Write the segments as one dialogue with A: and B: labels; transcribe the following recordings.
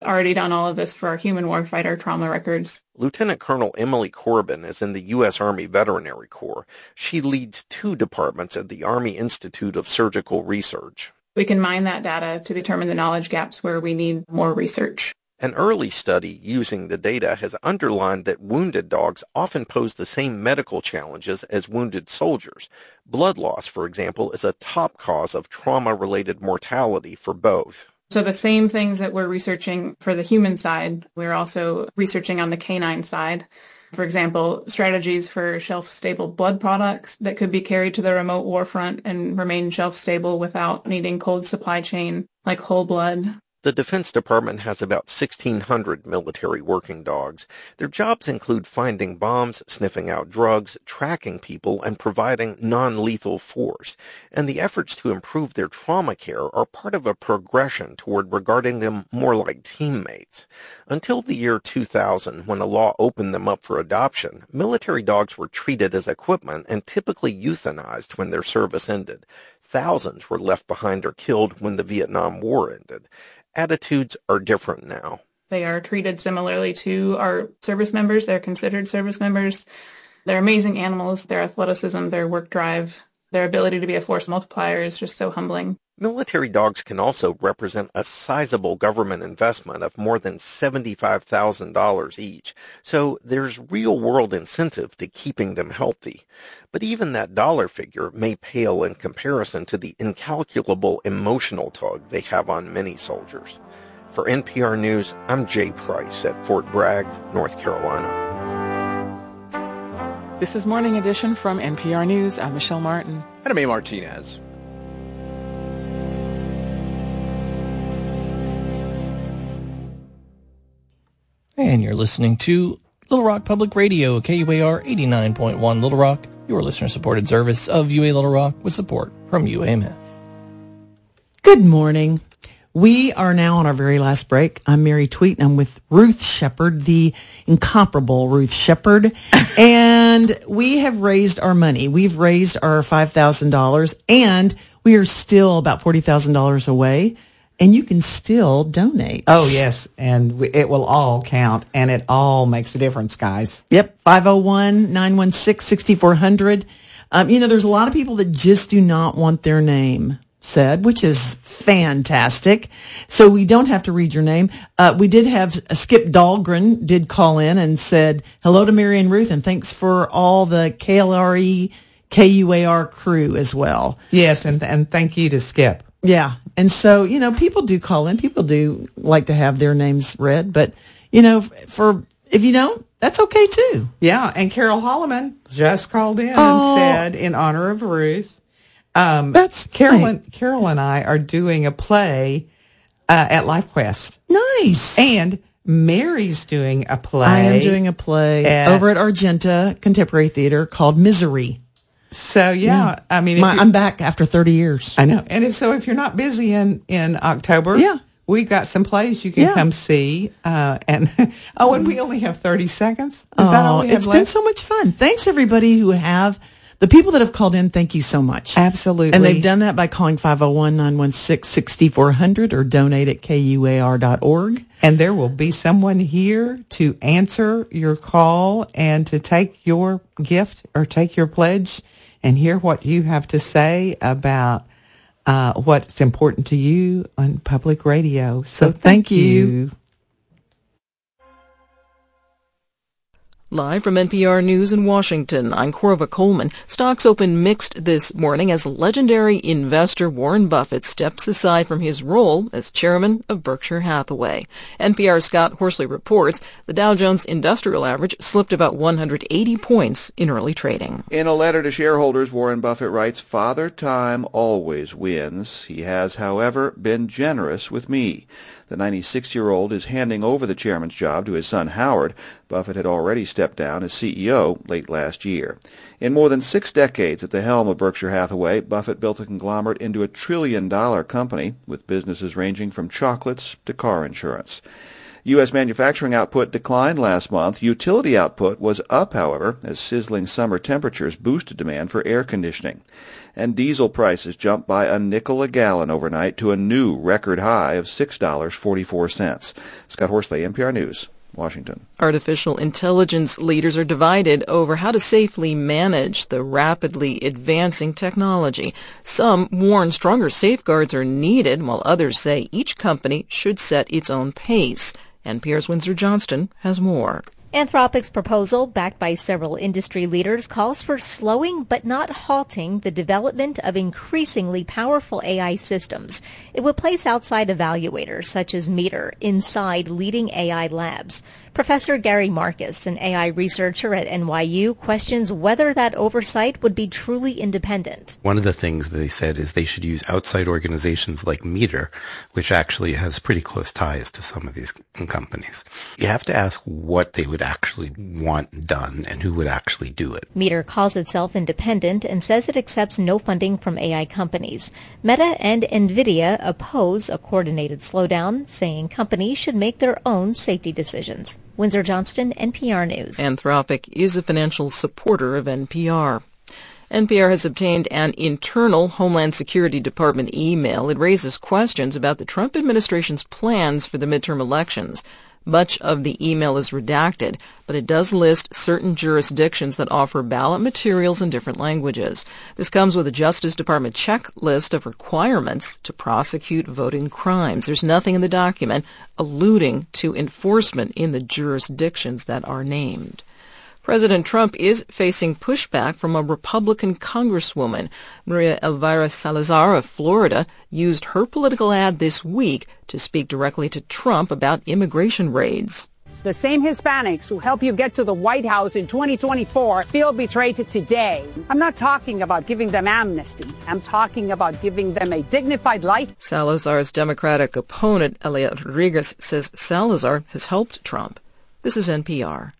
A: already done all of this for our human warfighter trauma records.
B: Lieutenant Colonel Emily Corbin is in the U.S. Army Veterinary Corps. She leads 2 departments at the Army Institute of Surgical Research.
A: We can mine that data to determine the knowledge gaps where we need more research.
B: An early study using the data has underlined that wounded dogs often pose the same medical challenges as wounded soldiers. Blood loss, for example, is a top cause of trauma-related mortality for both.
A: So the same things that we're researching for the human side, we're also researching on the canine side. For example, strategies for shelf-stable blood products that could be carried to the remote war front and remain shelf-stable without needing cold supply chain, like whole blood.
B: The Defense Department has about 1,600 military working dogs. Their jobs include finding bombs, sniffing out drugs, tracking people, and providing non-lethal force. And the efforts to improve their trauma care are part of a progression toward regarding them more like teammates. Until the year 2000, when a law opened them up for adoption, military dogs were treated as equipment and typically euthanized when their service ended. Thousands were left behind or killed when the Vietnam War ended. Attitudes are different now.
A: They are treated similarly to our service members. They're considered service members. They're amazing animals. Their athleticism, their work drive, their ability to be a force multiplier is just so humbling.
B: Military dogs can also represent a sizable government investment of more than $75,000 each, so there's real-world incentive to keeping them healthy. But even that dollar figure may pale in comparison to the incalculable emotional tug they have on many soldiers. For NPR News, I'm Jay Price at Fort Bragg, North Carolina.
C: This is Morning Edition from NPR News. I'm Michelle Martin.
D: And I'm A. Martinez.
E: And you're listening to Little Rock Public Radio, KUAR 89.1 Little Rock, your listener-supported service of UA Little Rock with support from UAMS.
F: Good morning. We are now on our very last break. I'm Mary Tweet, and I'm with Ruth Shepard, the incomparable Ruth Shepard. And we have raised our money. We've raised our $5,000, and we are still about $40,000 away. And you can still donate.
G: Oh, yes. And it will all count, and it all makes a difference, guys.
F: Yep. 501-916-6400. There's a lot of people that just do not want their name said, which is fantastic. So we don't have to read your name. We did have Skip Dahlgren did call in and said, hello to Mary and Ruth, and thanks for all the KLRE, KUAR crew as well.
G: Yes, and thank you to Skip.
F: Yeah. And so, people do call in. People do like to have their names read. But, if you don't, that's okay, too.
G: Yeah. And Carol Holloman just called in and said, in honor of Ruth,
F: that's
G: Carol and I are doing a play at LifeQuest.
F: Nice.
G: And Mary's doing a play.
F: I am doing a play over at Argenta Contemporary Theater called Misery.
G: So, yeah. I mean,
F: I'm back after 30 years.
G: I know. And if you're not busy in October, we've got some plays you can come see. And we only have 30 seconds. Is that all we have left?
F: It's been so much fun. Thanks, everybody who have. The people that have called in, thank you so much.
G: Absolutely.
F: And they've done that by calling 501-916-6400 or donate at KUAR.org.
G: And there will be someone here to answer your call and to take your gift or take your pledge and hear what you have to say about what's important to you on public radio. So thank you.
C: Live from NPR News in Washington, I'm Corva Coleman. Stocks opened mixed this morning as legendary investor Warren Buffett steps aside from his role as chairman of Berkshire Hathaway. NPR's Scott Horsley reports the Dow Jones Industrial Average slipped about 180 points in early trading.
H: In a letter to shareholders, Warren Buffett writes, "Father Time always wins. He has, however, been generous with me." The 96-year-old is handing over the chairman's job to his son Howard. Buffett had already stepped down as CEO late last year. In more than 6 decades at the helm of Berkshire Hathaway, Buffett built a conglomerate into a $1 trillion company with businesses ranging from chocolates to car insurance. U.S. manufacturing output declined last month. Utility output was up, however, as sizzling summer temperatures boosted demand for air conditioning. And diesel prices jumped by a nickel a gallon overnight to a new record high of $6.44. Scott Horsley, NPR News, Washington.
C: Artificial intelligence leaders are divided over how to safely manage the rapidly advancing technology. Some warn stronger safeguards are needed, while others say each company should set its own pace. NPR's Windsor Johnston has more.
D: Anthropic's proposal, backed by several industry leaders, calls for slowing but not halting the development of increasingly powerful AI systems. It would place outside evaluators, such as Meter, inside leading AI labs. Professor Gary Marcus, an AI researcher at NYU, questions whether that oversight would be truly independent.
I: One of the things they said is they should use outside organizations like Meter, which actually has pretty close ties to some of these companies. You have to ask what they would actually want done and who would actually do it.
D: Meter calls itself independent and says it accepts no funding from AI companies. Meta and NVIDIA oppose a coordinated slowdown, saying companies should make their own safety decisions. Windsor Johnston, NPR News.
C: Anthropic is a financial supporter of NPR. NPR has obtained an internal Homeland Security Department email. It raises questions about the Trump administration's plans for the midterm elections. Much of the email is redacted, but it does list certain jurisdictions that offer ballot materials in different languages. This comes with a Justice Department checklist of requirements to prosecute voting crimes. There's nothing in the document alluding to enforcement in the jurisdictions that are named. President Trump is facing pushback from a Republican congresswoman. Maria Elvira Salazar of Florida used her political ad this week to speak directly to Trump about immigration raids.
J: The same Hispanics who help you get to the White House in 2024 feel betrayed today. I'm not talking about giving them amnesty. I'm talking about giving them a dignified life.
C: Salazar's Democratic opponent, Elia Rodriguez, says Salazar has helped Trump. This is NPR.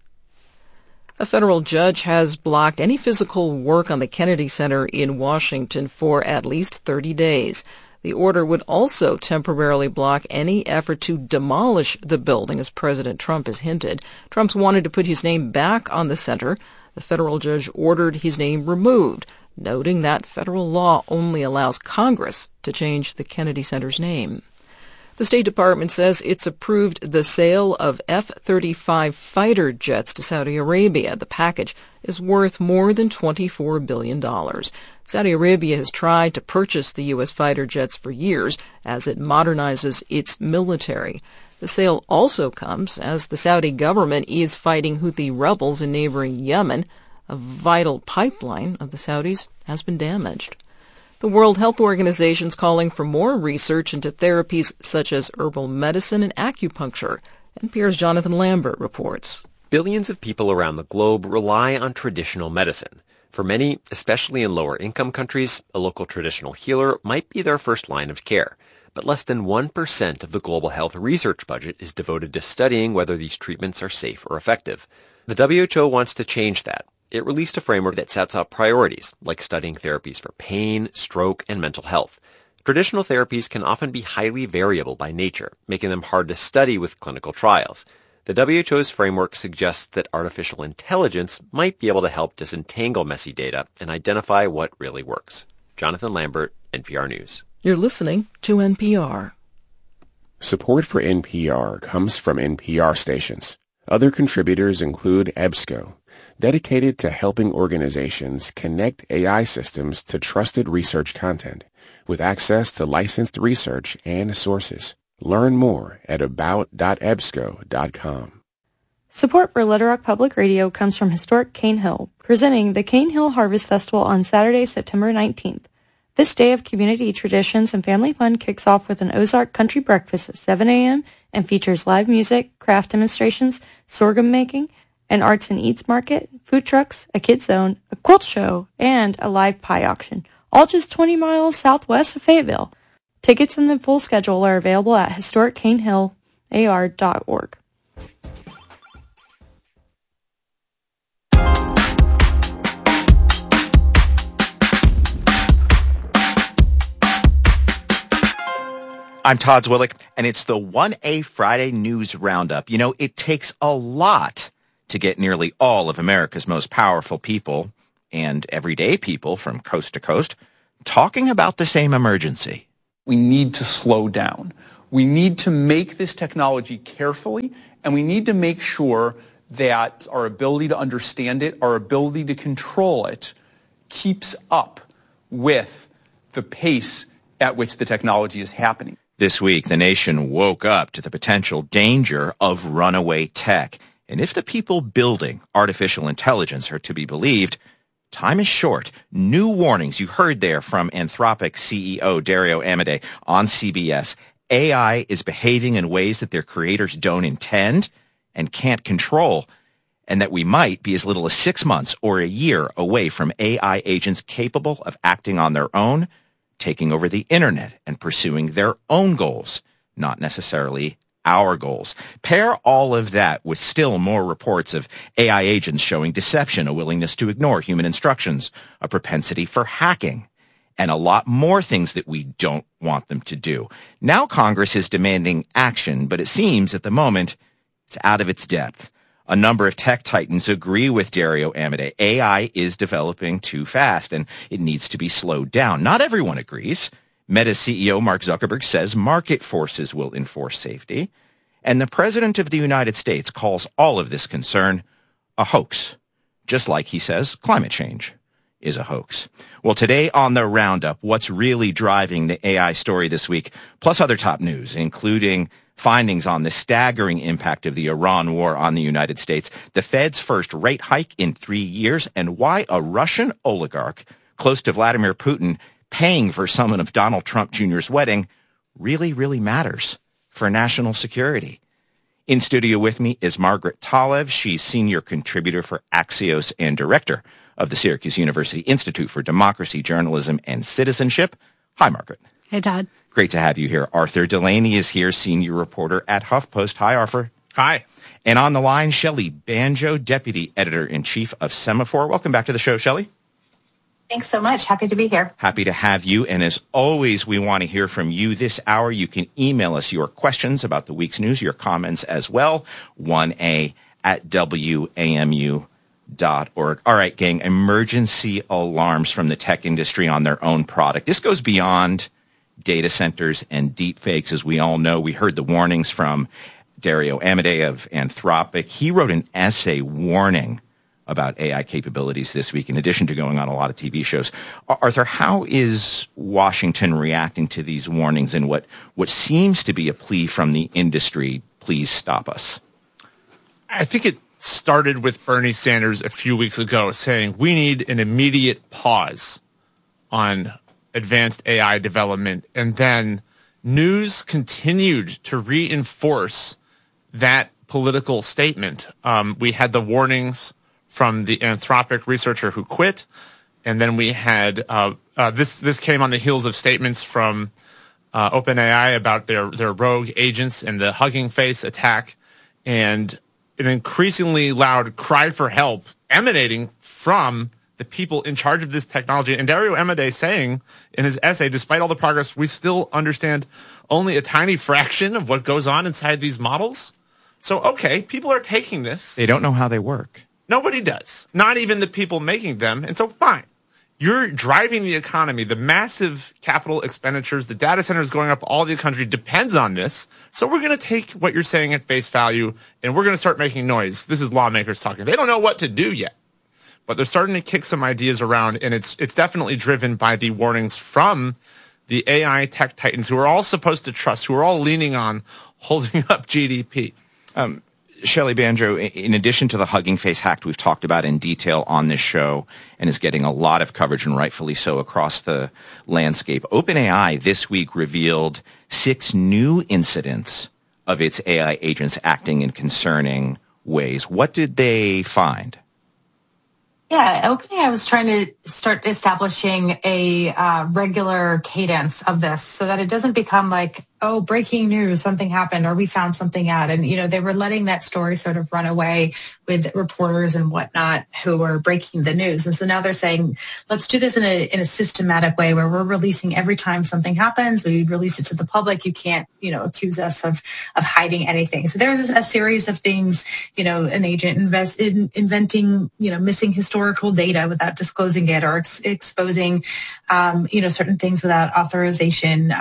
C: A federal judge has blocked any physical work on the Kennedy Center in Washington for at least 30 days. The order would also temporarily block any effort to demolish the building, as President Trump has hinted. Trump's wanted to put his name back on the center. The federal judge ordered his name removed, noting that federal law only allows Congress to change the Kennedy Center's name. The State Department says it's approved the sale of F-35 fighter jets to Saudi Arabia. The package is worth more than $24 billion. Saudi Arabia has tried to purchase the U.S. fighter jets for years as it modernizes its military. The sale also comes as the Saudi government is fighting Houthi rebels in neighboring Yemen. A vital pipeline of the Saudis has been damaged. The World Health Organization is calling for more research into therapies such as herbal medicine and acupuncture. NPR's Jonathan Lambert reports.
K: Billions of people around the globe rely on traditional medicine. For many, especially in lower-income countries, a local traditional healer might be their first line of care. But less than 1% of the global health research budget is devoted to studying whether these treatments are safe or effective. The WHO wants to change that. It released a framework that sets out priorities, like studying therapies for pain, stroke, and mental health. Traditional therapies can often be highly variable by nature, making them hard to study with clinical trials. The WHO's framework suggests that artificial intelligence might be able to help disentangle messy data and identify what really works. Jonathan Lambert, NPR News.
C: You're listening to NPR.
L: Support for NPR comes from NPR stations. Other contributors include EBSCO, dedicated to helping organizations connect AI systems to trusted research content with access to licensed research and sources. Learn more at about.ebsco.com.
M: Support for Little Rock Public Radio comes from historic Cane Hill, presenting the Cane Hill Harvest Festival on Saturday, September 19th. This day of community traditions and family fun kicks off with an Ozark country breakfast at 7 a.m. and features live music, craft demonstrations, sorghum making, an arts and eats market, food trucks, a kids zone, a quilt show, and a live pie auction, all just 20 miles southwest of Fayetteville. Tickets and the full schedule are available at historiccanehillar.org.
N: I'm Todd Zwillick, and it's the 1A Friday News Roundup. You know, it takes a lot to get nearly all of America's most powerful people and everyday people from coast to coast talking about the same emergency.
O: We need to slow down. We need to make this technology carefully, and we need to make sure that our ability to understand it, our ability to control it, keeps up with the pace at which the technology is happening.
N: This week, the nation woke up to the potential danger of runaway tech. And if the people building artificial intelligence are to be believed, time is short. New warnings you heard there from Anthropic CEO Dario Amodei on CBS. AI is behaving in ways that their creators don't intend and can't control, and that we might be as little as 6 months or a year away from AI agents capable of acting on their own, taking over the internet and pursuing their own goals, not necessarily our goals. Pair all of that with still more reports of AI agents showing deception, a willingness to ignore human instructions, a propensity for hacking, and a lot more things that we don't want them to do. Now Congress is demanding action, but it seems at the moment it's out of its depth. A number of tech titans agree with Dario Amodei. AI is developing too fast, and it needs to be slowed down. Not everyone agrees. Meta CEO Mark Zuckerberg says market forces will enforce safety. And the President of the United States calls all of this concern a hoax, just like he says climate change is a hoax. Well, today on the Roundup, what's really driving the AI story this week, plus other top news, including findings on the staggering impact of the Iran war on the United States, the Fed's first rate hike in 3 years, and why a Russian oligarch close to Vladimir Putin paying for someone of Donald Trump Jr.'s wedding really, really matters for national security. In studio with me is Margaret Talev. She's senior contributor for Axios and director of the Syracuse University Institute for Democracy, Journalism, and Citizenship. Hi, Margaret.
P: Hey, Todd.
N: Great to have you here. Arthur Delaney is here, senior reporter at HuffPost. Hi, Arthur.
Q: Hi.
N: And on the line, Shelley Banjo, deputy editor-in-chief of Semafor. Welcome back to the show, Shelley.
R: Thanks so much. Happy to be here.
N: Happy to have you. And as always, we want to hear from you this hour. You can email us your questions about the week's news, your comments as well, 1A@WAMU.org. All right, gang, emergency alarms from the tech industry on their own product. This goes beyond data centers and deep fakes. As we all know, we heard the warnings from Dario Amodei of Anthropic. He wrote an essay warning about AI capabilities this week, in addition to going on a lot of TV shows. Arthur, how is Washington reacting to these warnings and what seems to be a plea from the industry, please stop us?
Q: I think it started with Bernie Sanders a few weeks ago saying we need an immediate pause on advanced AI development. And then news continued to reinforce that political statement. We had the warnings from the Anthropic researcher who quit. And then we had this came on the heels of statements from OpenAI about their rogue agents and the Hugging Face attack, and an increasingly loud cry for help emanating from the people in charge of this technology. And Dario Amodei saying in his essay, despite all the progress, we still understand only a tiny fraction of what goes on inside these models. So, okay, people are taking this.
N: They don't know how they work.
Q: Nobody does. Not even the people making them. And so, fine. You're driving the economy. The massive capital expenditures, the data centers going up all over the country depends on this. So we're going to take what you're saying at face value, and we're going to start making noise. This is lawmakers talking. They don't know what to do yet, but they're starting to kick some ideas around, and it's definitely driven by the warnings from the AI tech titans who are all supposed to trust, who are all leaning on holding up GDP.
N: Shelley Banjo, in addition to the Hugging Face hack we've talked about in detail on this show and is getting a lot of coverage, and rightfully so, across the landscape, OpenAI this week revealed 6 new incidents of its AI agents acting in concerning ways. What did they find?
R: Yeah, OpenAI was trying to start establishing a regular cadence of this so that it doesn't become like
P: oh, breaking news, something happened, or we found something out. And, they were letting that story sort of run away with reporters and whatnot who were breaking the news. And so now they're saying, let's do this in a systematic way where we're releasing every time something happens. We release it to the public. You can't, accuse us of hiding anything. So there's a series of things, an agent inventing, missing historical data without disclosing it, or exposing, certain things without authorization,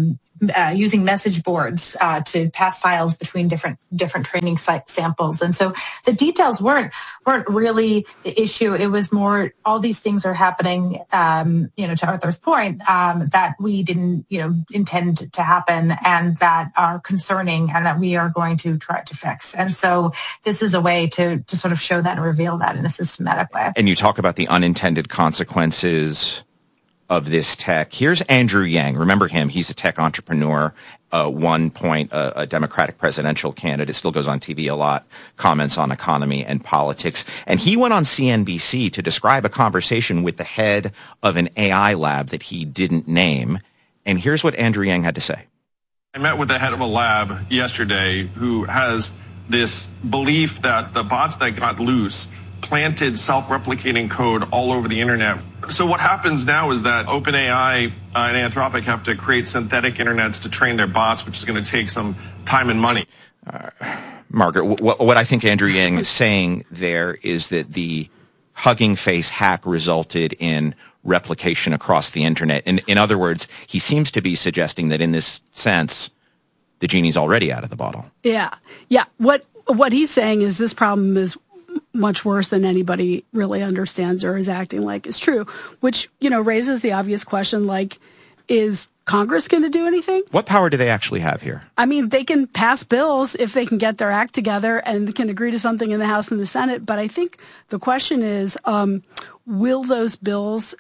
P: using message boards to pass files between different training site samples. And so the details weren't really the issue. It was more all these things are happening, to Arthur's point, that we didn't, intend to happen and that are concerning and that we are going to try to fix. And so this is a way to sort of show that and reveal that in a systematic way.
N: And you talk about the unintended consequences of this tech. Here's Andrew Yang. Remember him. He's a tech entrepreneur. One point, a Democratic presidential candidate, still goes on TV a lot, comments on economy and politics. And he went on CNBC to describe a conversation with the head of an AI lab that he didn't name. And here's what Andrew Yang had to say.
S: I met with the head of a lab yesterday who has this belief that the bots that got loose planted self-replicating code all over the internet. So what happens now is that OpenAI and Anthropic have to create synthetic internets to train their bots, which is going to take some time and money.
N: Margaret, what I think Andrew Yang is saying there is that the Hugging Face hack resulted in replication across the internet. In other words, he seems to be suggesting that in this sense, the genie's already out of the bottle.
T: Yeah. What he's saying is this problem is much worse than anybody really understands or is acting like is true, which, raises the obvious question, like, is Congress going to do anything?
N: What power do they actually have here?
T: I mean, they can pass bills if they can get their act together and can agree to something in the House and the Senate. But I think the question is, will those bills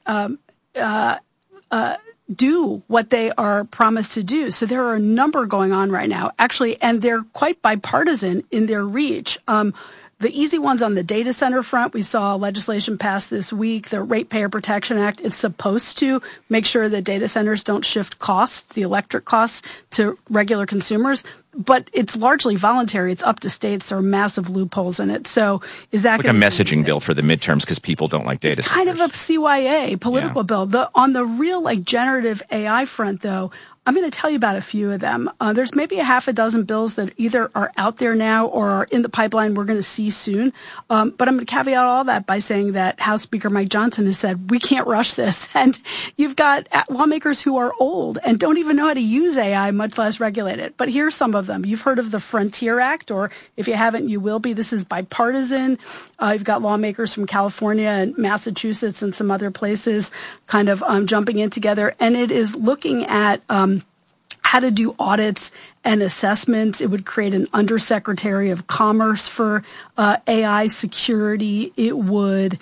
T: do what they are promised to do? So there are a number going on right now, actually, and they're quite bipartisan in their reach. The easy ones on the data center front, we saw legislation passed this week, the Ratepayer Protection Act. Is supposed to make sure that data centers don't shift costs, the electric costs, to regular consumers. But it's largely voluntary. It's up to states. There are massive loopholes in it. So is that
N: like a messaging bill for the midterms because people don't like data centers?
T: Kind of a CYA political bill. On the real generative AI front, though, I'm going to tell you about a few of them. There's maybe a half a dozen bills that either are out there now or are in the pipeline we're going to see soon. But I'm going to caveat all that by saying that House Speaker Mike Johnson has said, we can't rush this. And you've got lawmakers who are old and don't even know how to use AI, much less regulate it. But here's some of them. You've heard of the Frontier Act, or if you haven't, you will be. This is bipartisan. You've got lawmakers from California and Massachusetts and some other places kind of jumping in together. And it is looking at how to do audits and assessments. It would create an undersecretary of commerce for AI security. It would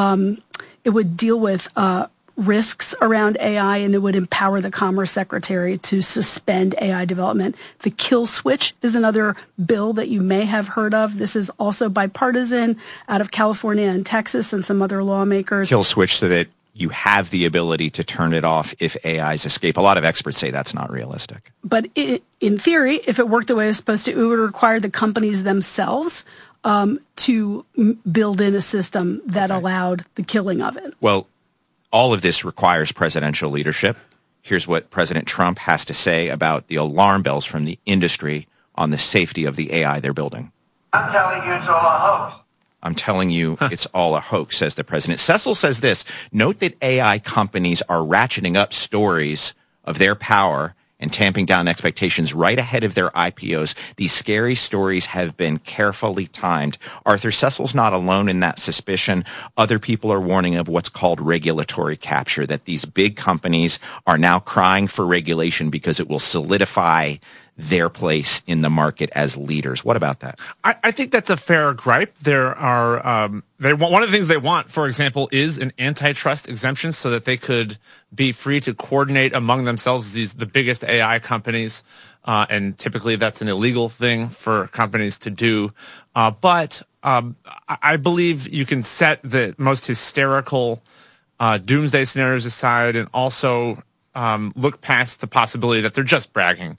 T: deal with risks around AI, and it would empower the Commerce Secretary to suspend AI development. The Kill Switch is another bill that you may have heard of. This is also bipartisan out of California and Texas and some other lawmakers.
N: Kill Switch so that you have the ability to turn it off if AIs escape. A lot of experts say that's not realistic.
T: But in theory, if it worked the way it was supposed to, it would require the companies themselves to build in a system that allowed the killing of it.
N: Well, all of this requires presidential leadership. Here's what President Trump has to say about the alarm bells from the industry on the safety of the AI they're building.
U: I'm telling you, it's all a hoax.
N: I'm telling you, it's all a hoax, says the president. Cecil says this, note that AI companies are ratcheting up stories of their power and tamping down expectations right ahead of their IPOs. These scary stories have been carefully timed. Arthur, Cecil's not alone in that suspicion. Other people are warning of what's called regulatory capture, that these big companies are now crying for regulation because it will solidify their place in the market as leaders. What about that?
Q: I think that's a fair gripe. There are one of the things they want, for example, is an antitrust exemption so that they could be free to coordinate among themselves the biggest AI companies, and typically that's an illegal thing for companies to do. But I believe you can set the most hysterical doomsday scenarios aside and also look past the possibility that they're just bragging.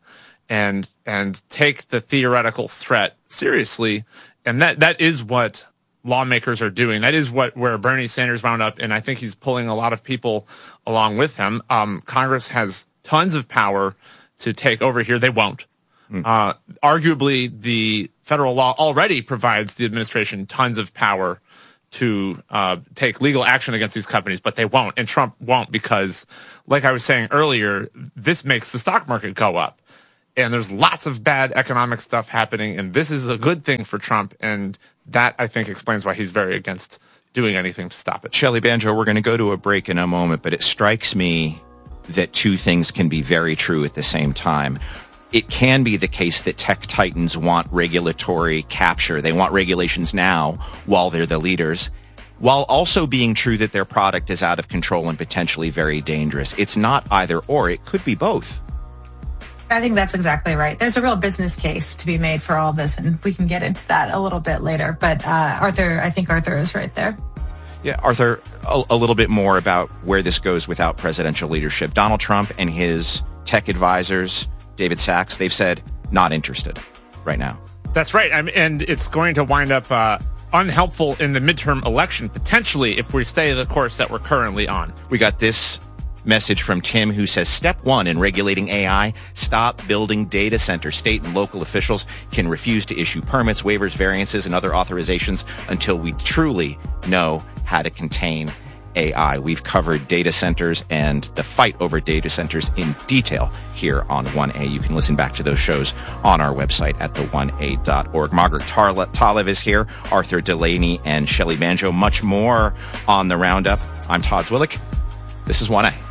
Q: and take the theoretical threat seriously. And that is what lawmakers are doing. That is where Bernie Sanders wound up, and I think he's pulling a lot of people along with him. Congress has tons of power to take over here. They won't. Arguably, the federal law already provides the administration tons of power to take legal action against these companies, but they won't, and Trump won't, because, like I was saying earlier, this makes the stock market go up. And there's lots of bad economic stuff happening, and this is a good thing for Trump, and that, I think, explains why he's very against doing anything to stop it.
N: Shelley Banjo, we're going to go to a break in a moment, but it strikes me that two things can be very true at the same time. It can be the case that tech titans want regulatory capture. They want regulations now while they're the leaders, while also being true that their product is out of control and potentially very dangerous. It's not either or. It could be both.
P: I think that's exactly right. There's a real business case to be made for all this, and we can get into that a little bit later. But I think Arthur is right there.
N: Yeah, Arthur, a little bit more about where this goes without presidential leadership. Donald Trump and his tech advisors, David Sachs, they've said not interested right now.
Q: That's right. And it's going to wind up unhelpful in the midterm election, potentially, if we stay the course that we're currently on.
N: We got this message from Tim, who says, step one in regulating AI, stop building data centers. State and local officials can refuse to issue permits, waivers, variances, and other authorizations until we truly know how to contain AI. We've covered data centers and the fight over data centers in detail here on 1A. You can listen back to those shows on our website at the1a.org. Margaret Talev is here, Arthur Delaney, and Shelley Banjo. Much more on the Roundup. I'm Todd Zwillich. This is 1A.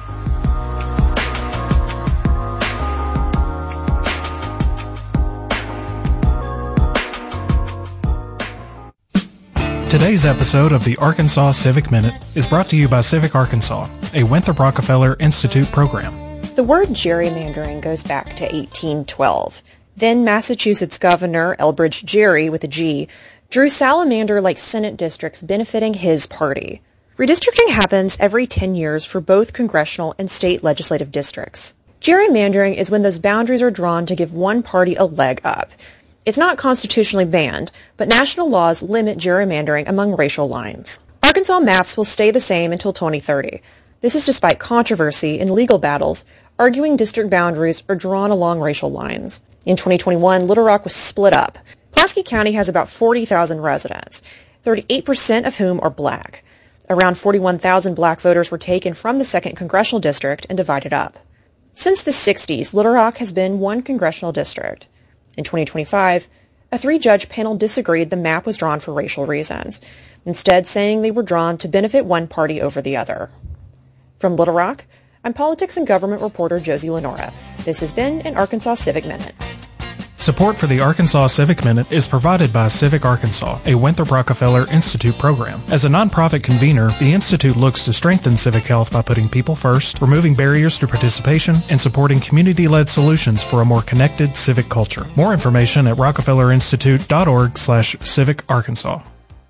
A: Today's episode of the Arkansas Civic Minute is brought to you by Civic Arkansas, a Winthrop Rockefeller Institute program.
V: The word gerrymandering goes back to 1812. Then Massachusetts Governor Elbridge Gerry, with a G, drew salamander-like Senate districts benefiting his party. Redistricting happens every 10 years for both congressional and state legislative districts. Gerrymandering is when those boundaries are drawn to give one party a leg up. It's not constitutionally banned, but national laws limit gerrymandering among racial lines. Arkansas maps will stay the same until 2030. This is despite controversy in legal battles arguing district boundaries are drawn along racial lines. In 2021, Little Rock was split up. Pulaski County has about 40,000 residents, 38% of whom are black. Around 41,000 black voters were taken from the 2nd Congressional District and divided up. Since the 60s, Little Rock has been one congressional district. In 2025, a 3-judge panel disagreed the map was drawn for racial reasons, instead saying they were drawn to benefit one party over the other. From Little Rock, I'm politics and government reporter Josie Lenora. This has been an Arkansas Civic Minute.
A: Support for the Arkansas Civic Minute is provided by Civic Arkansas, a Winthrop Rockefeller Institute program. As a nonprofit convener, the Institute looks to strengthen civic health by putting people first, removing barriers to participation, and supporting community-led solutions for a more connected civic culture. More information at rockefellerinstitute.org/Civic Arkansas.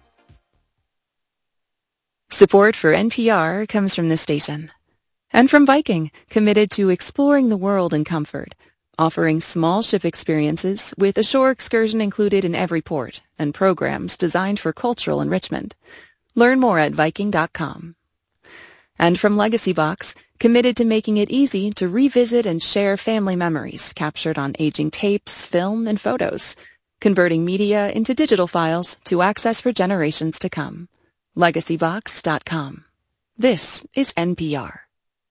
W: Support for NPR comes from this station. And from Viking, committed to exploring the world in comfort. Offering small ship experiences with a shore excursion included in every port and programs designed for cultural enrichment. Learn more at Viking.com. And from Legacy Box, committed to making it easy to revisit and share family memories captured on aging tapes, film, and photos, converting media into digital files to access for generations to come. LegacyBox.com. This is NPR.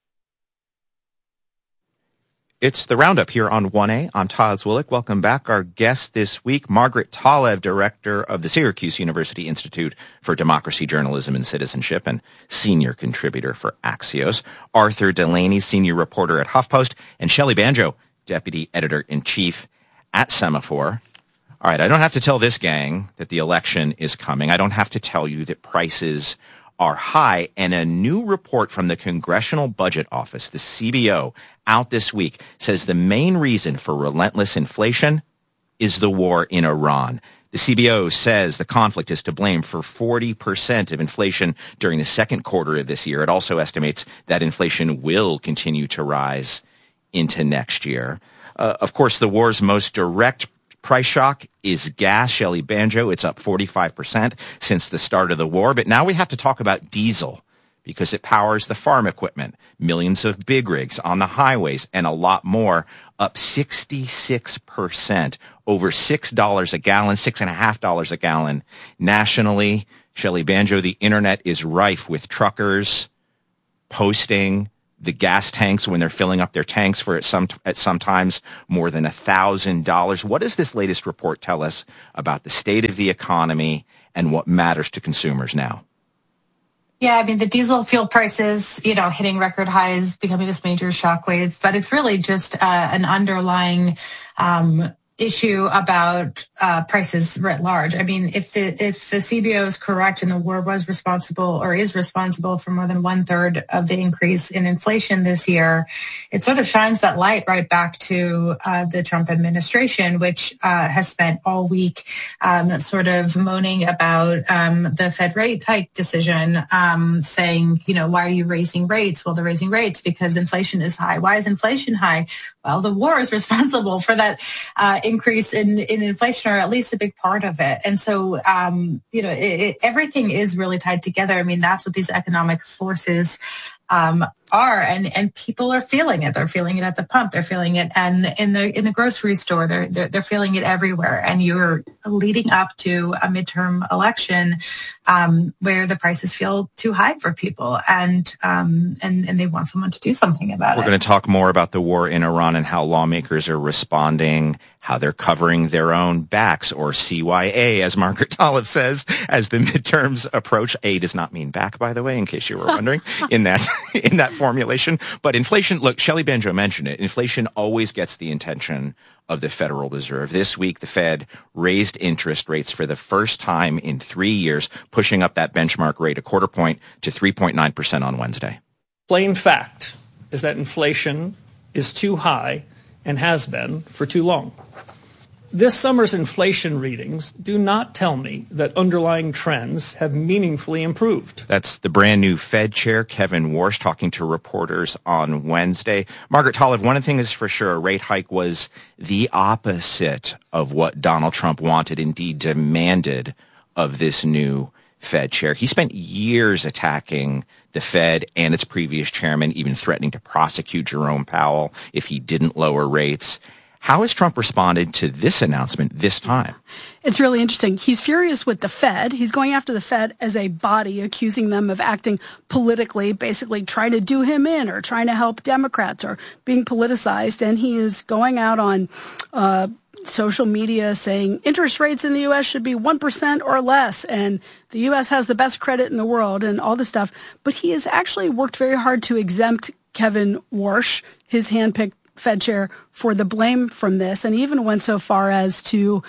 N: It's the Roundup here on 1A. I'm Todd Zwillich. Welcome back. Our guest this week, Margaret Talev, director of the Syracuse University Institute for Democracy, Journalism, and Citizenship, and senior contributor for Axios. Arthur Delaney, senior reporter at HuffPost, and Shelley Banjo, deputy editor-in-chief at Semaphore. All right, I don't have to tell this gang that the election is coming. I don't have to tell you that prices are high, and a new report from the Congressional Budget Office, the CBO, out this week says the main reason for relentless inflation is the war in Iran. The CBO says the conflict is to blame for 40% of inflation during the second quarter of this year. It also estimates that inflation will continue to rise into next year. Of course, the war's most direct price shock is gas. Shelley Banjo, it's up 45% since the start of the war. But now we have to talk about diesel because it powers the farm equipment, millions of big rigs on the highways, and a lot more, up 66%, over $6 a gallon, $6.50 a gallon nationally. Shelley Banjo, the internet is rife with truckers posting the gas tanks when they're filling up their tanks for at sometimes more than $1,000. What does this latest report tell us about the state of the economy and what matters to consumers now?
P: Yeah, I mean, the diesel fuel prices, hitting record highs, becoming this major shockwave, but it's really just an underlying issue about prices writ large. I mean, if the CBO is correct and the war was responsible or is responsible for more than 1/3 of the increase in inflation this year, it sort of shines that light right back to the Trump administration, which has spent all week sort of moaning about the Fed rate hike decision, saying, why are you raising rates? Well, they're raising rates because inflation is high. Why is inflation high? Well, the war is responsible for that increase in inflation, or at least a big part of it. And so, everything is really tied together. I mean, that's what these economic forces are, and people are feeling it. They're feeling it at the pump. They're feeling it, and in the grocery store. They're feeling it everywhere. And you're leading up to a midterm election where the prices feel too high for people, and they want someone to do something about it.
N: We're going to talk more about the war in Iran and how lawmakers are responding, how they're covering their own backs, or CYA, as Margaret Talev says, as the midterms approach. A does not mean back, by the way, in case you were wondering, in that formulation. But inflation, look, Shelley Banjo mentioned it. Inflation always gets the attention of the Federal Reserve. This week, the Fed raised interest rates for the first time in 3 years, pushing up that benchmark rate a quarter point to 3.9% on Wednesday.
B: Plain fact is that inflation is too high and has been for too long. This summer's inflation readings do not tell me that underlying trends have meaningfully improved.
N: That's the brand new Fed chair, Kevin Warsh, talking to reporters on Wednesday. Margaret Talev, one thing is for sure, a rate hike was the opposite of what Donald Trump wanted, indeed demanded, of this new Fed chair. He spent years attacking the Fed and its previous chairman, even threatening to prosecute Jerome Powell if he didn't lower rates. How has Trump responded to this announcement this time?
T: It's really interesting. He's furious with the Fed. He's going after the Fed as a body, accusing them of acting politically, basically trying to do him in or trying to help Democrats or being politicized. And he is going out on social media saying interest rates in the U.S. should be 1% or less, and the U.S. has the best credit in the world and all this stuff. But he has actually worked very hard to exempt Kevin Warsh, his handpicked Fed chair, for the blame from this, and even went so far as to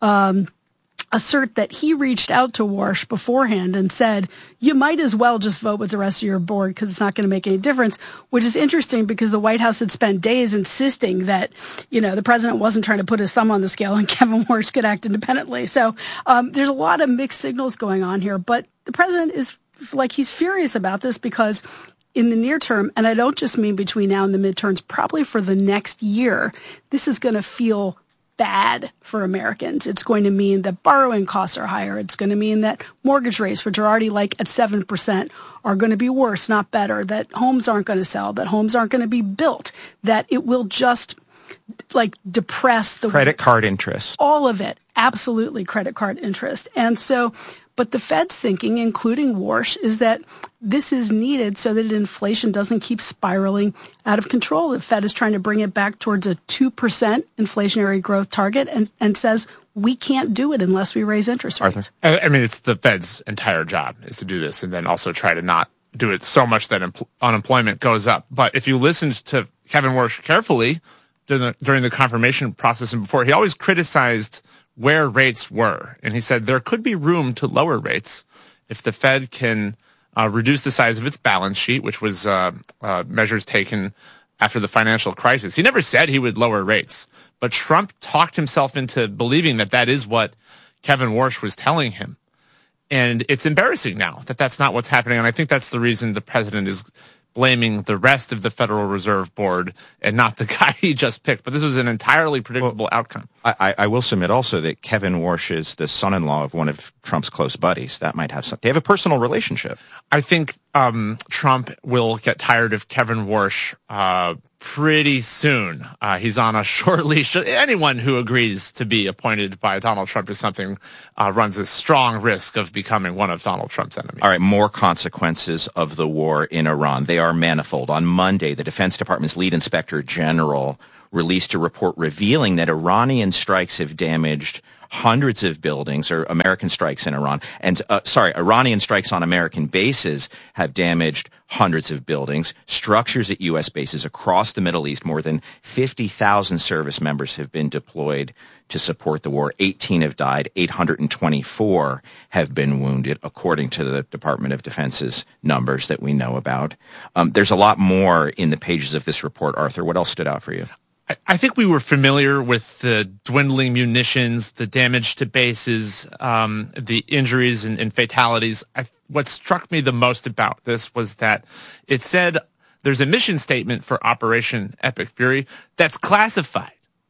T: assert that he reached out to Warsh beforehand and said, you might as well just vote with the rest of your board because it's not going to make any difference, which is interesting because the White House had spent days insisting that, the president wasn't trying to put his thumb on the scale and Kevin Warsh could act independently. So there's a lot of mixed signals going on here, but the president is he's furious about this because in the near term, and I don't just mean between now and the midterms, probably for the next year, this is going to feel bad for Americans. It's going to mean that borrowing costs are higher. It's going to mean that mortgage rates, which are already at 7%, are going to be worse, not better, that homes aren't going to sell, that homes aren't going to be built, that it will just depress the
N: credit card interest.
T: All of it. Absolutely credit card interest. And so, but the Fed's thinking, including Warsh, is that this is needed so that inflation doesn't keep spiraling out of control. The Fed is trying to bring it back towards a 2% inflationary growth target and says we can't do it unless we raise interest rates.
Q: Arthur? I mean, it's the Fed's entire job is to do this and then also try to not do it so much that unemployment goes up. But if you listened to Kevin Warsh carefully during the confirmation process and before, he always criticized where rates were. And he said there could be room to lower rates if the Fed can reduce the size of its balance sheet, which was measures taken after the financial crisis. He never said he would lower rates, but Trump talked himself into believing that that is what Kevin Warsh was telling him. And it's embarrassing now that that's not what's happening. And I think that's the reason the president is blaming the rest of the Federal Reserve Board and not the guy he just picked. But this was an entirely predictable outcome.
N: I will submit also that Kevin Warsh is the son-in-law of one of Trump's close buddies. That might have something. They have a personal relationship.
Q: I think Trump will get tired of Kevin Warsh pretty soon. He's on a short leash. Anyone who agrees to be appointed by Donald Trump as something runs a strong risk of becoming one of Donald Trump's enemies.
N: All right, more consequences of the war in Iran. They are manifold. On Monday, the Defense Department's lead inspector general released a report revealing that Iranian strikes have damaged hundreds of buildings, or American strikes in Iran, and Iranian strikes on American bases have damaged hundreds of buildings, structures at U.S. bases across the Middle East. More than 50,000 service members have been deployed to support the war. 18 have died. 824 have been wounded, according to the Department of Defense's numbers that we know about. There's a lot more in the pages of this report, Arthur. What else stood out for you?
Q: I think we were familiar with the dwindling munitions, the damage to bases, the injuries and fatalities. What struck me the most about this was that it said there's a mission statement for Operation Epic Fury that's classified.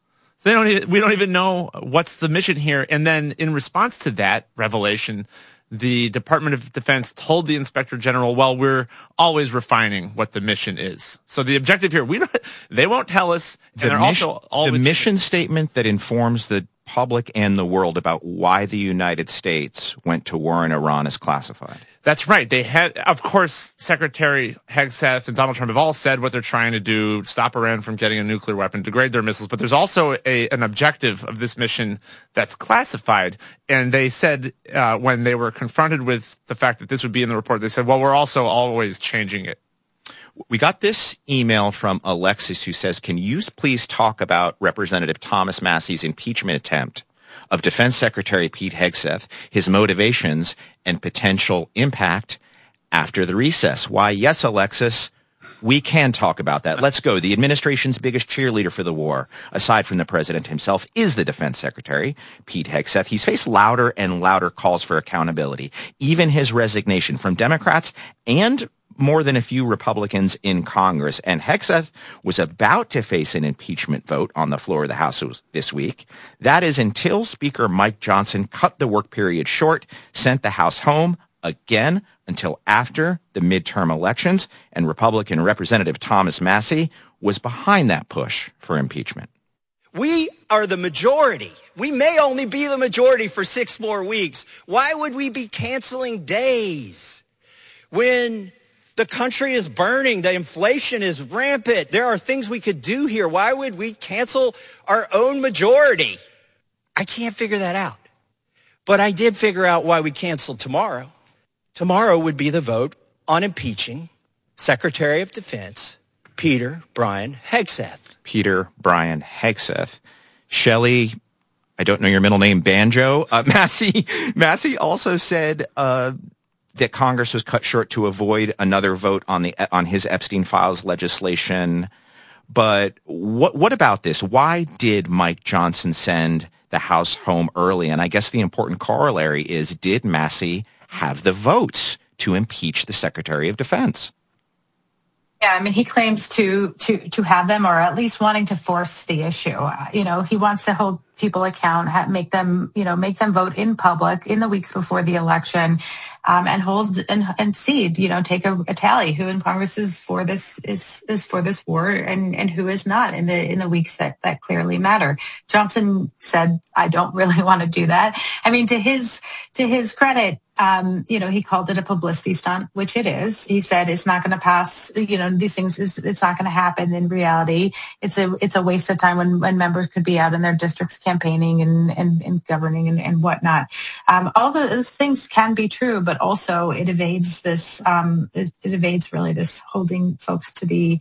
Q: So we don't even know what's the mission here. And then in response to that revelation, the Department of Defense told the Inspector General, well, we're always refining what the mission is. So the objective here, they won't tell us. And they're also always
N: the mission statement that informs the public and the world about why the United States went to war in Iran is classified.
Q: That's right. They had, of course, Secretary Hegseth and Donald Trump have all said what they're trying to do, stop Iran from getting a nuclear weapon, degrade their missiles. But there's also an objective of this mission that's classified. And they said when they were confronted with the fact that this would be in the report, they said, well, we're also always changing it.
N: We got this email from Alexis who says, can you please talk about Representative Thomas Massey's impeachment attempt of Defense Secretary Pete Hegseth, his motivations and potential impact after the recess? Why, yes, Alexis, we can talk about that. Let's go. The administration's biggest cheerleader for the war, aside from the president himself, is the Defense Secretary, Pete Hegseth. He's faced louder and louder calls for accountability, even his resignation from Democrats and more than a few Republicans in Congress. And Hegseth was about to face an impeachment vote on the floor of the House this week. That is until Speaker Mike Johnson cut the work period short, sent the House home again until after the midterm elections, and Republican Representative Thomas Massey was behind that push for impeachment.
E: We are the majority. We may only be the majority for 6 more weeks. Why would we be canceling days when the country is burning, the inflation is rampant? There are things we could do here. Why would we cancel our own majority? I can't figure that out. But I did figure out why we canceled tomorrow. Tomorrow would be the vote on impeaching Secretary of Defense Peter Brian Hegseth.
N: Peter Brian Hegseth. Shelley, I don't know your middle name, Banjo. Massey also said that Congress was cut short to avoid another vote on his Epstein Files legislation. But what about this? Why did Mike Johnson send the House home early? And I guess the important corollary is, did Massey have the votes to impeach the Secretary of Defense?
P: Yeah, I mean, he claims to have them, or at least wanting to force the issue. He wants to hold people account, make them vote in public in the weeks before the election, and hold and see, take a tally who in Congress is for this for this war and who is not in the weeks that clearly matter. Johnson said, I don't really want to do that. I mean, to his credit, he called it a publicity stunt, which it is. He said it's not going to pass, these things, it's not going to happen in reality. It's a waste of time when members could be out in their districts campaigning and governing and whatnot. All those things can be true, but also it evades this, it evades really this holding folks to the,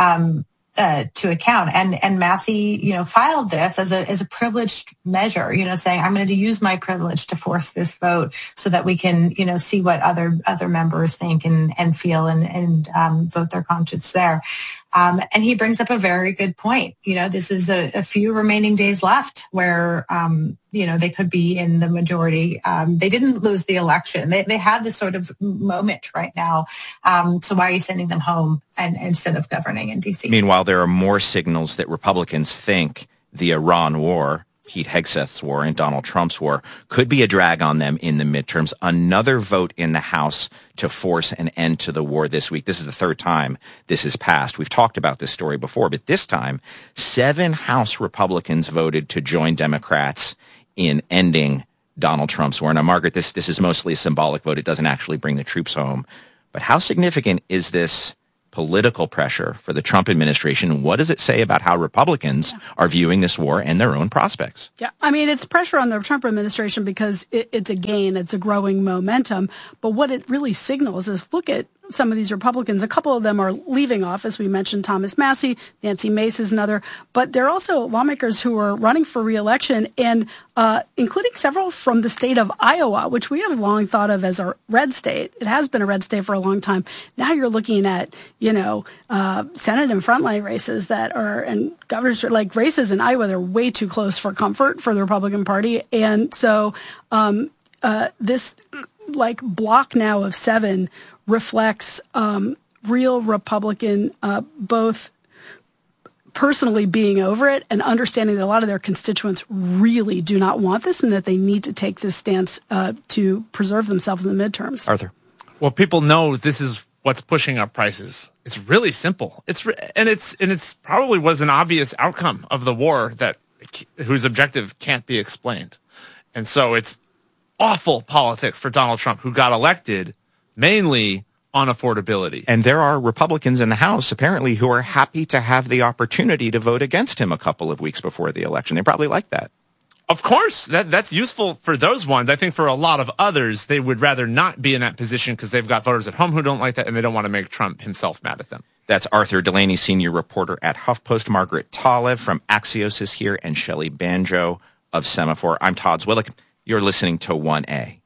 P: to account. And Massey, filed this as a privileged measure, saying, I'm going to use my privilege to force this vote so that we can, see what other members think and feel and vote their conscience there. And he brings up a very good point. This is a few remaining days left where, they could be in the majority. They didn't lose the election. They had this sort of moment right now. So why are you sending them home and instead of governing in D.C.?
N: Meanwhile, there are more signals that Republicans think the Iran war, Pete Hegseth's war and Donald Trump's war, could be a drag on them in the midterms. Another vote in the House to force an end to the war this week. This is the third time this has passed. We've talked about this story before, but this time, 7 House Republicans voted to join Democrats in ending Donald Trump's war. Now, Margaret, this is mostly a symbolic vote. It doesn't actually bring the troops home. But how significant is this political pressure for the Trump administration? What does it say about how Republicans are viewing this war and their own prospects?
T: Yeah, I mean, it's pressure on the Trump administration because it's a gain, it's a growing momentum. But what it really signals is, look at some of these Republicans. A couple of them are leaving office. We mentioned Thomas Massie, Nancy Mace is another. But there are also lawmakers who are running for re-election, and including several from the state of Iowa, which we have long thought of as a red state. It has been a red state for a long time. Now you're looking at, Senate and frontline races and governors, like races in Iowa, they're way too close for comfort for the Republican Party. And so this block now of 7 reflects real Republican, both personally being over it and understanding that a lot of their constituents really do not want this and that they need to take this stance to preserve themselves in the midterms.
N: Arthur.
Q: Well, people know this is what's pushing up prices. It's really simple. It's probably was an obvious outcome of the war whose objective can't be explained. And so it's awful politics for Donald Trump, who got elected mainly on affordability.
N: And there are Republicans in the House, apparently, who are happy to have the opportunity to vote against him a couple of weeks before the election. They probably like that.
Q: Of course, that's useful for those ones. I think for a lot of others, they would rather not be in that position because they've got voters at home who don't like that and they don't want to make Trump himself mad at them.
N: That's Arthur Delaney, senior reporter at HuffPost. Margaret Talev from Axios is here, and Shelley Banjo of Semaphore. I'm Todd Zwillick. You're listening to 1A.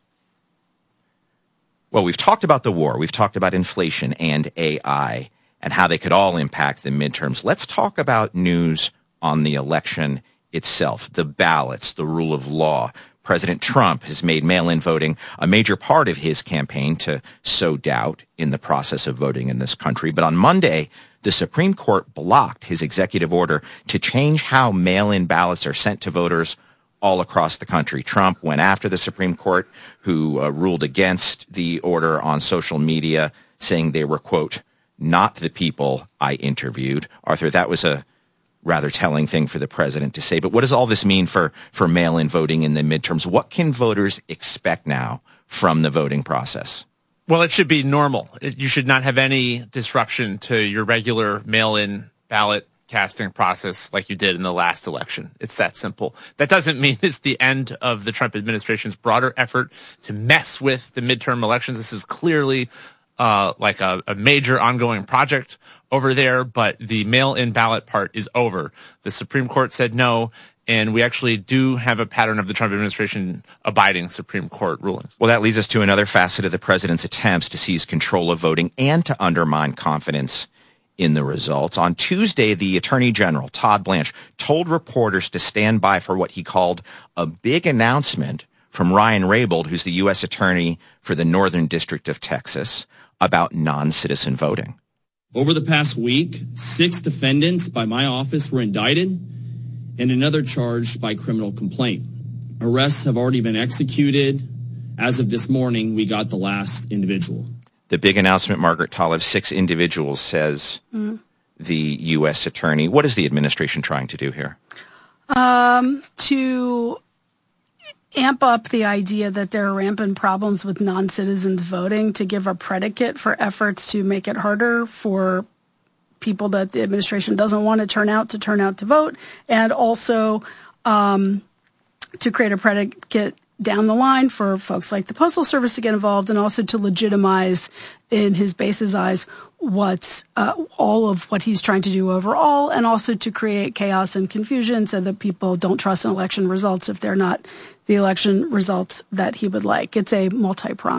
N: Well, we've talked about the war. We've talked about inflation and AI and how they could all impact the midterms. Let's talk about news on the election itself, the ballots, the rule of law. President Trump has made mail-in voting a major part of his campaign to sow doubt in the process of voting in this country. But on Monday, the Supreme Court blocked his executive order to change how mail-in ballots are sent to voters all across the country. Trump went after the Supreme Court, who ruled against the order on social media, saying they were, quote, not the people I interviewed. Arthur, that was a rather telling thing for the president to say. But what does all this mean for mail-in voting in the midterms? What can voters expect now from the voting process?
Q: Well, it should be normal. You should not have any disruption to your regular mail-in ballot casting process like you did in the last election. It's that simple. That doesn't mean it's the end of the Trump administration's broader effort to mess with the midterm elections. This is clearly like a major ongoing project over there, but the mail-in ballot part is over. The Supreme Court said no, and we actually do have a pattern of the Trump administration abiding Supreme Court rulings.
N: Well, that leads us to another facet of the president's attempts to seize control of voting and to undermine confidence in the results. On Tuesday, the Attorney General, Todd Blanche, told reporters to stand by for what he called a big announcement from Ryan Raybould, who's the U.S. Attorney for the Northern District of Texas, about non-citizen voting.
F: Over the past week, 6 defendants by my office were indicted and another charged by criminal complaint. Arrests have already been executed. As of this morning, we got the last individual.
N: The big announcement, Margaret Talev, 6 individuals, says the U.S. Attorney. What is the administration trying to do here?
T: To amp up the idea that there are rampant problems with non-citizens voting, to give a predicate for efforts to make it harder for people that the administration doesn't want to turn out to vote, and also to create a predicate down the line for folks like the Postal Service to get involved, and also to legitimize, in his base's eyes, what's all of what he's trying to do overall, and also to create chaos and confusion so that people don't trust in election results if they're not the election results that he would like. It's a multi-pronged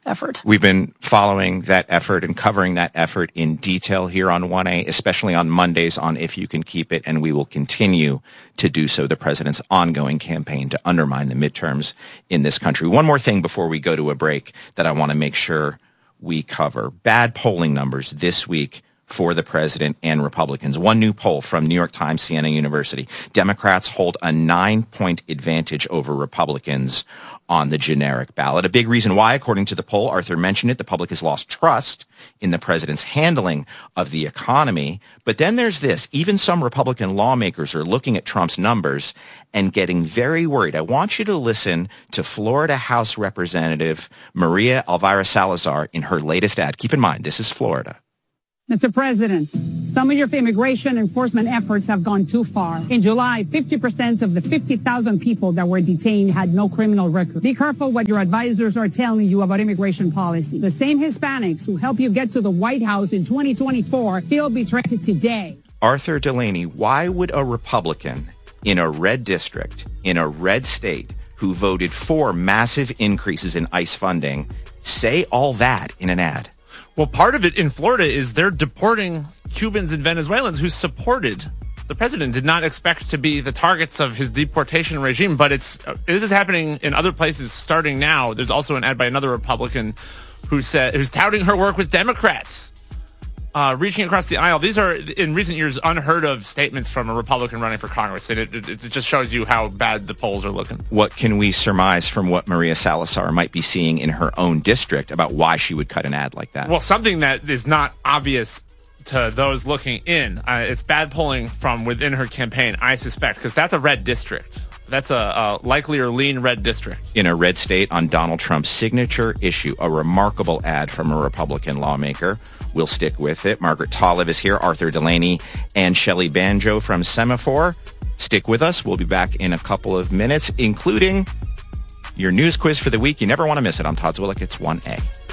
T: effort.
N: We've been following that effort and covering that effort in detail here on 1A, especially on Mondays on If You Can Keep It, and we will continue to do so, the president's ongoing campaign to undermine the midterms in this country. One more thing before we go to a break that I want to make sure we cover. Bad polling numbers this week for the president and Republicans. One new poll from New York Times, Siena University. Democrats hold a 9-point advantage over Republicans on the generic ballot. A big reason why, according to the poll, Arthur mentioned it, the public has lost trust in the president's handling of the economy. But then there's this. Even some Republican lawmakers are looking at Trump's numbers and getting very worried. I want you to listen to Florida House Representative Maria Elvira Salazar in her latest ad. Keep in mind, this is Florida.
J: Mr. President, some of your immigration enforcement efforts have gone too far. In July, 50% of the 50,000 people that were detained had no criminal record. Be careful what your advisors are telling you about immigration policy. The same Hispanics who help you get to the White House in 2024 feel betrayed today.
N: Arthur Delaney, why would a Republican in a red district, in a red state, who voted for massive increases in ICE funding, say all that in an ad?
Q: Well, part of it in Florida is they're deporting Cubans and Venezuelans who supported the president, did not expect to be the targets of his deportation regime. But this is happening in other places starting now. There's also an ad by another Republican who's touting her work with Democrats, reaching across the aisle. These are, in recent years, unheard of statements from a Republican running for Congress. And it just shows you how bad the polls are looking.
N: What can we surmise from what Maria Salazar might be seeing in her own district about why she would cut an ad like that?
Q: Well, something that is not obvious to those looking in. It's bad polling from within her campaign, I suspect, because that's a red district. That's a likely or lean red district.
N: In a red state on Donald Trump's signature issue, a remarkable ad from a Republican lawmaker. We'll stick with it. Margaret Tolive is here, Arthur Delaney, and Shelley Banjo from Semaphore. Stick with us. We'll be back in a couple of minutes, including your news quiz for the week. You never want to miss it on Todd Zwillich. It's 1A.